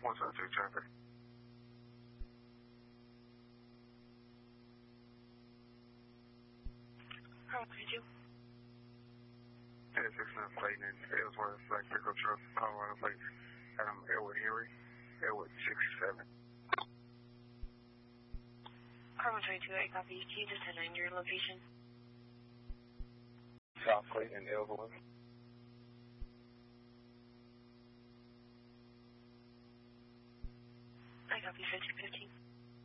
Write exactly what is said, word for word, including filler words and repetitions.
one seven two traffic. How much did you? ten six nine Clayton and Ellsworth, black pickup truck, Colorado Lake, um, Elwood Henry, Elwood six seven. Car one twenty-two, I copy. Can you just send in your location? South Clayton and Ellsworth. I copy, fifty-two.